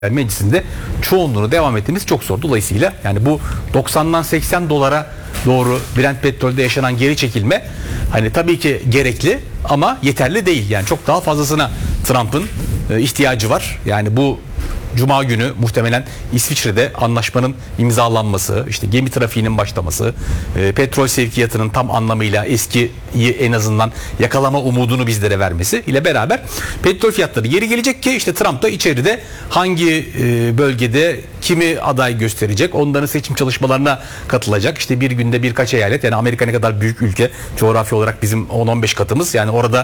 Meclisinde çoğunluğunu devam etmemiz çok zor. Dolayısıyla yani bu 90'dan 80 dolara doğru Brent petrolde yaşanan geri çekilme hani tabii ki gerekli ama yeterli değil. Yani çok daha fazlasına Trump'ın ihtiyacı var. Yani bu Cuma günü muhtemelen İsviçre'de anlaşmanın imzalanması, işte gemi trafiğinin başlaması, petrol sevkiyatının tam anlamıyla eskiyi en azından yakalama umudunu bizlere vermesi ile beraber petrol fiyatları geri gelecek ki işte Trump da içeride hangi bölgede kimi aday gösterecek, onların seçim çalışmalarına katılacak. İşte bir günde birkaç eyalet, yani Amerika ne kadar büyük ülke, coğrafi olarak bizim 10-15 katımız, yani orada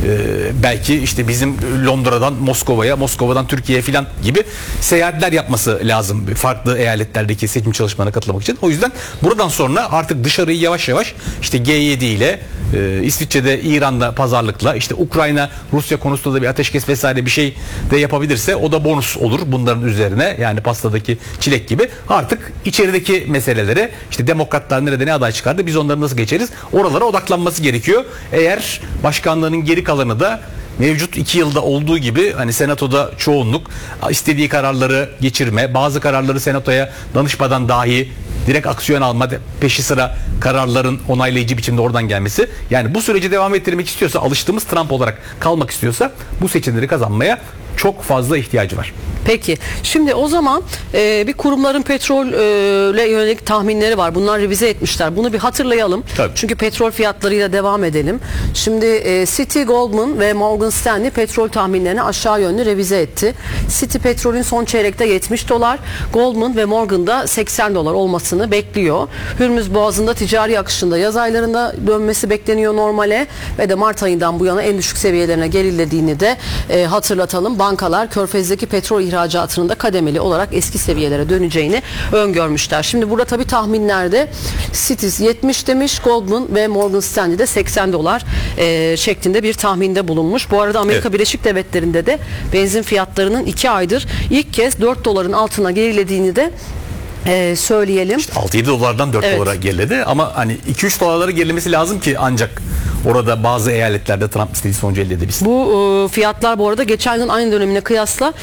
belki işte bizim Londra'dan Moskova'ya, Moskova'dan Türkiye'ye filan gibi seyahatler yapması lazım farklı eyaletlerdeki seçim çalışmalarına katılmak için. O yüzden buradan sonra artık dışarıyı yavaş yavaş işte G7 ile İsviçre'de İran'la pazarlıkla, işte Ukrayna Rusya konusunda da bir ateşkes vesaire bir şey de yapabilirse o da bonus olur bunların üzerine, yani pastadaki çilek gibi. Artık içerideki meselelere, işte demokratlar nerede ne aday çıkardı, biz onları nasıl geçeriz, oralara odaklanması gerekiyor. Eğer başkanlığının geri kalanı da mevcut 2 yılda olduğu gibi hani senatoda çoğunluk, istediği kararları geçirme, bazı kararları senatoya danışmadan dahi direkt aksiyon alma, peşi sıra kararların onaylayıcı biçimde oradan gelmesi, yani bu süreci devam ettirmek istiyorsa, alıştığımız Trump olarak kalmak istiyorsa bu seçimleri kazanmaya çok fazla ihtiyacı var. Peki. Şimdi o zaman bir kurumların petrolle yönelik tahminleri var. Bunlar revize etmişler. Bunu bir hatırlayalım. Tabii. Çünkü petrol fiyatlarıyla devam edelim. Şimdi Citi, Goldman ve Morgan Stanley petrol tahminlerini aşağı yönlü revize etti. Citi petrolün son çeyrekte 70 dolar, Goldman ve Morgan'da 80 dolar olmasını bekliyor. Hürmüz Boğazı'nda ticari akışında yaz aylarında dönmesi bekleniyor normale ve de Mart ayından bu yana en düşük seviyelerine gerilediğini de hatırlatalım. Bankalar Körfez'deki petrol ihracatının da kademeli olarak eski seviyelere döneceğini öngörmüşler. Şimdi burada tabii tahminlerde Citi 70 demiş, Goldman ve Morgan Stanley de 80 dolar şeklinde bir tahminde bulunmuş. Bu arada Amerika Birleşik Devletleri'nde de benzin fiyatlarının 2 aydır ilk kez 4 doların altına gerilediğini de söyleyelim. İşte 6-7 dolardan 4 dolara geriledi ama hani 2-3 dolarlara gerilemesi lazım ki ancak orada bazı eyaletlerde Trump istediği sonucu elde edebilsin. Bu fiyatlar bu arada geçen yılın aynı dönemine kıyasla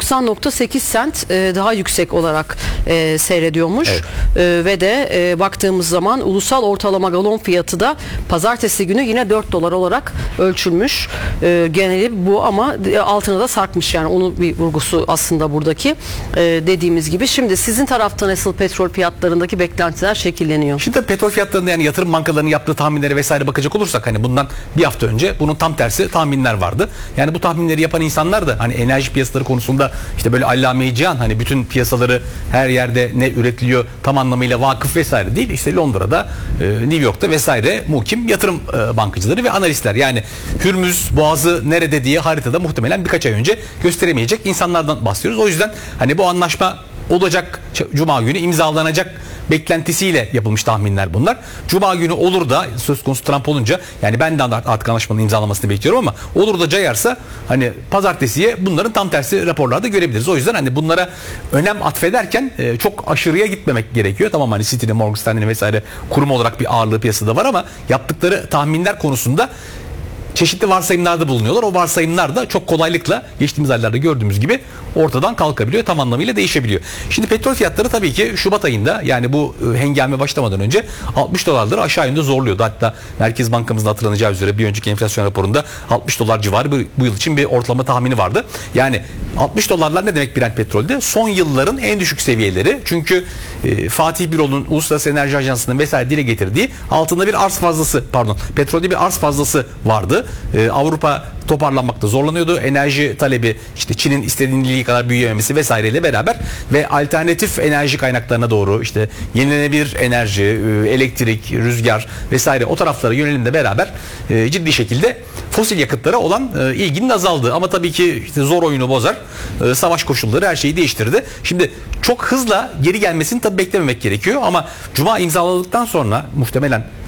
90.8 sent daha yüksek olarak seyrediyormuş. Ve de baktığımız zaman ulusal ortalama galon fiyatı da pazartesi günü yine 4 dolar olarak ölçülmüş. Geneli bu ama altına da sarkmış, yani onun bir vurgusu aslında buradaki dediğimiz gibi. Şimdi sizin tarafta nasıl petrol fiyatlarındaki beklentiler şekilleniyor? Şimdi petrol fiyatlarında, yani yatırım bankalarının yaptığı tahminlere vesaire bakacak olursak, hani bundan bir hafta önce bunun tam tersi tahminler vardı. Yani bu tahminleri yapan insanlar da hani enerji piyasaları konusunda işte böyle allame-i cihan, hani bütün piyasaları her yerde ne üretiliyor tam anlamıyla vakıf vesaire değil. İşte Londra'da, New York'ta vesaire muhkim yatırım bankacıları ve analistler. Yani Hürmüz Boğazı nerede diye haritada muhtemelen birkaç ay önce gösteremeyecek insanlardan bahsediyoruz. O yüzden hani bu anlaşma olacak, Cuma günü imzalanacak beklentisiyle yapılmış tahminler bunlar. Cuma günü olur da söz konusu Trump olunca, yani ben de artık anlaşmanın imzalamasını bekliyorum ama olur da cayarsa hani pazartesiye bunların tam tersi raporlarda görebiliriz. O yüzden hani bunlara önem atfederken çok aşırıya gitmemek gerekiyor. Tamam, hani Citi'nin, Morgan Stanley'nin vesaire kurum olarak bir ağırlığı piyasada var ama yaptıkları tahminler konusunda çeşitli varsayımlarda bulunuyorlar. O varsayımlar da çok kolaylıkla geçtiğimiz aylarda gördüğümüz gibi ortadan kalkabiliyor. Tam anlamıyla değişebiliyor. Şimdi petrol fiyatları tabii ki Şubat ayında, yani bu hengame başlamadan önce 60 dolarları aşağı yönde zorluyordu. Hatta Merkez Bankamızın hatırlanacağı üzere bir önceki enflasyon raporunda 60 dolar civarı bu yıl için bir ortalama tahmini vardı. Yani 60 dolarlar ne demek Brent petrolde? Son yılların en düşük seviyeleri. Çünkü Fatih Birol'un Uluslararası Enerji Ajansı'nın vesaire dile getirdiği altında bir arz fazlası, petrolde bir arz fazlası vardı. Avrupa toparlanmakta zorlanıyordu. Enerji talebi, işte Çin'in istediği kadar büyüyememesi vesaireyle beraber ve alternatif enerji kaynaklarına doğru, işte yenilenebilir enerji, elektrik, rüzgar vesaire o taraflara yönelimle beraber ciddi şekilde fosil yakıtlara olan ilginin azaldığı, ama tabii ki işte zor oyunu bozar. Savaş koşulları her şeyi değiştirdi. Şimdi çok hızla geri gelmesini tabii beklememek gerekiyor ama Cuma imzaladıktan sonra muhtemelen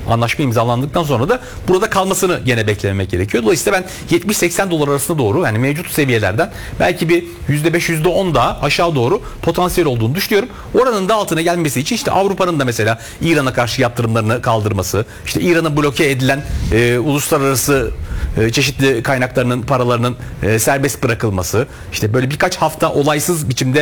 anlaşma imzalandıktan sonra da burada kalmasını gene beklemek gerekiyor. Dolayısıyla ben 70-80 dolar arasında doğru, yani mevcut seviyelerden belki bir %5 %10 daha aşağı doğru potansiyel olduğunu düşünüyorum. Oranın da altına gelmesi için işte Avrupa'nın da mesela İran'a karşı yaptırımlarını kaldırması, işte İran'a bloke edilen uluslararası çeşitli kaynaklarının, paralarının serbest bırakılması, işte böyle birkaç hafta olaysız biçimde